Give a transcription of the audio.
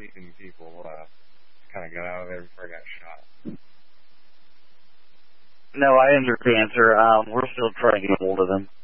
sleeping people kind of got out of there before I got shot. No, I understand, sir. We're still trying to get hold of them.